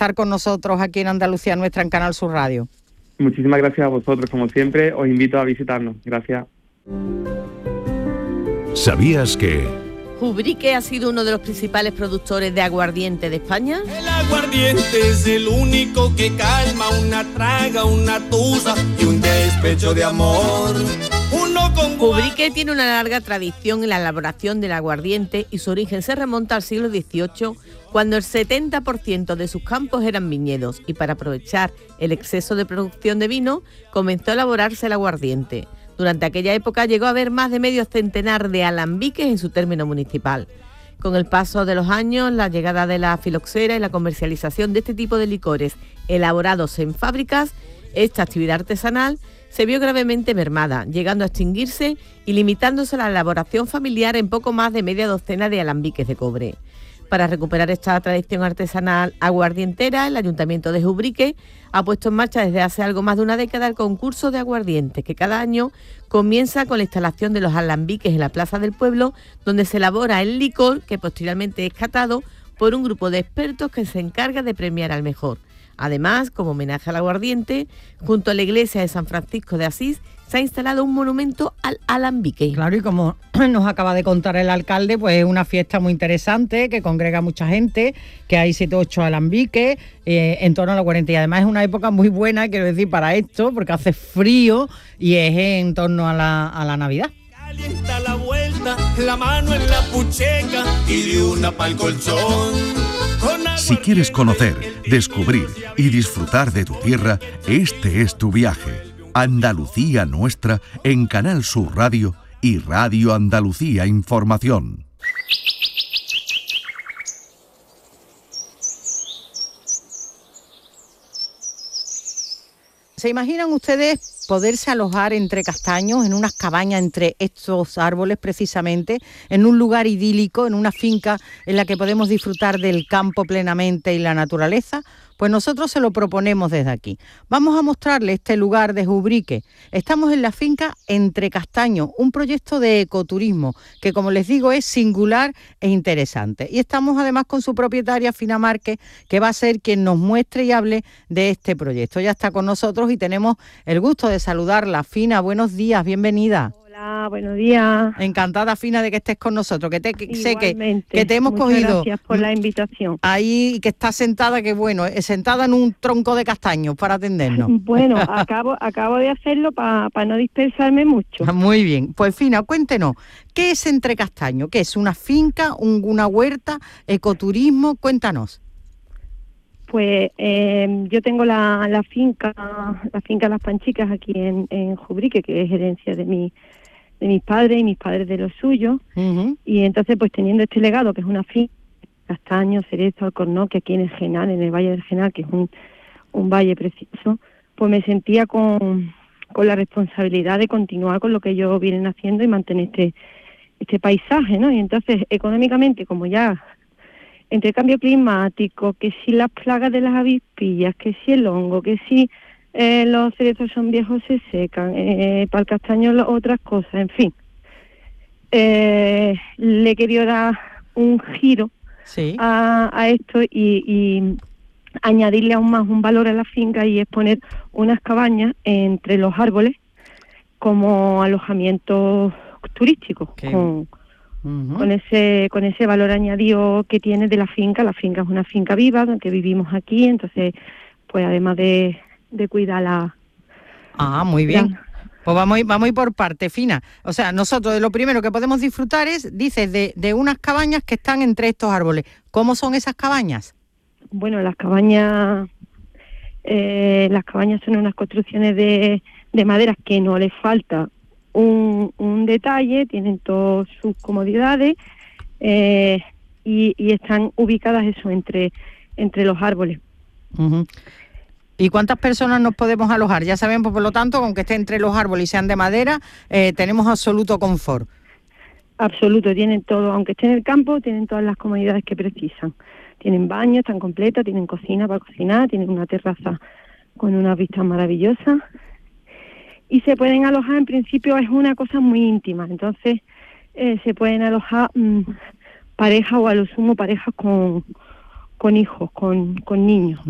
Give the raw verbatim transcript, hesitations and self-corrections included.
estar con nosotros aquí en Andalucía Nuestra, en Canal Sur Radio. Muchísimas gracias a vosotros, como siempre, os invito a visitarnos. Gracias. ¿Sabías que Ubrique ha sido uno de los principales productores de aguardiente de España? El aguardiente es el único que calma una traga, una tusa y un despecho de amor. Uno con Ubrique tiene una larga tradición en la elaboración del aguardiente y su origen se remonta al siglo dieciocho, cuando el setenta por ciento de sus campos eran viñedos, y para aprovechar el exceso de producción de vino comenzó a elaborarse el aguardiente. Durante aquella época llegó a haber más de medio centenar de alambiques en su término municipal. Con el paso de los años, la llegada de la filoxera y la comercialización de este tipo de licores elaborados en fábricas, esta actividad artesanal se vio gravemente mermada, llegando a extinguirse y limitándose la elaboración familiar en poco más de media docena de alambiques de cobre. Para recuperar esta tradición artesanal aguardientera, el Ayuntamiento de Ubrique ha puesto en marcha desde hace algo más de una década el concurso de aguardientes, que cada año comienza con la instalación de los alambiques en la Plaza del Pueblo, donde se elabora el licor que posteriormente es catado por un grupo de expertos que se encarga de premiar al mejor. Además, como homenaje al aguardiente, junto a la iglesia de San Francisco de Asís, se ha instalado un monumento al alambique. Claro, y como nos acaba de contar el alcalde, pues es una fiesta muy interesante, que congrega mucha gente, que hay siete o ocho alambiques eh, en torno a la cuarenta. Y además es una época muy buena, quiero decir, para esto, porque hace frío y es en torno a la, a la Navidad. calienta la vuelta, la mano en la pucheca y de una pa'l colchón. Si quieres conocer, descubrir y disfrutar de tu tierra, este es tu viaje. Andalucía Nuestra en Canal Sur Radio y Radio Andalucía Información. ¿Se imaginan ustedes poderse alojar entre castaños, en unas cabañas entre estos árboles precisamente, en un lugar idílico, en una finca en la que podemos disfrutar del campo plenamente y la naturaleza? Pues nosotros se lo proponemos desde aquí. Vamos a mostrarle este lugar de Ubrique. Estamos en la finca Entre Castaños, un proyecto de ecoturismo que, como les digo, es singular e interesante. Y estamos además con su propietaria, Fina Márquez, que va a ser quien nos muestre y hable de este proyecto. Ya está con nosotros y tenemos el gusto de saludarla. Fina, buenos días, bienvenida. Hola, buenos días. Encantada, Fina, de que estés con nosotros, que te, sé que, que te hemos Muchas cogido. Gracias por la invitación. Ahí, que estás sentada, que bueno, sentada en un tronco de castaños para atendernos. Bueno, acabo acabo de hacerlo para pa no dispersarme mucho. Muy bien. Pues Fina, cuéntenos, ¿qué es Entre Castaños? ¿Qué es? ¿Una finca, un, una huerta, ecoturismo? Cuéntanos. Pues eh, yo tengo la, la finca, la finca Las Panchicas aquí en, en Ubrique, que es herencia de mi de mis padres y mis padres de los suyos, uh-huh. Y entonces pues teniendo este legado, que es una finca, castaños, cerezo, alcornoque, aquí en el Genal, en el Valle del Genal, que es un, un valle precioso, pues me sentía con, con la responsabilidad de continuar con lo que ellos vienen haciendo y mantener este, este paisaje, ¿no? Y entonces, económicamente, como ya entre cambio climático, que si las plagas de las avispillas, que si el hongo, que si Eh, los cerezos son viejos, se secan, eh, para el castaño otras cosas, en fin. Eh, le he querido dar un giro sí. a, a esto y, y añadirle aún más un valor a la finca, y es poner unas cabañas entre los árboles como alojamientos turísticos, okay. con, uh-huh. con ese con ese valor añadido que tiene de la finca. La finca es una finca viva, que vivimos aquí, entonces pues además de de cuidarla. Ah, muy bien. Ya. Pues vamos a, ir, vamos a ir por parte, Fina. O sea, nosotros lo primero que podemos disfrutar es, dices, de, de unas cabañas que están entre estos árboles. ¿Cómo son esas cabañas? Bueno, las cabañas eh, las cabañas son unas construcciones de, de madera que no les falta un, un detalle, tienen todas sus comodidades eh, y, y están ubicadas eso entre, entre los árboles. Uh-huh. ¿Y cuántas personas nos podemos alojar? Ya sabemos, por lo tanto, aunque esté entre los árboles y sean de madera, eh, tenemos absoluto confort. Absoluto, tienen todo, aunque esté en el campo, tienen todas las comodidades que precisan. Tienen baño, están completas, tienen cocina para cocinar, tienen una terraza con unas vistas maravillosas. Y se pueden alojar, en principio es una cosa muy íntima, entonces eh, se pueden alojar mmm, parejas o a lo sumo parejas con, con hijos, con, con niños.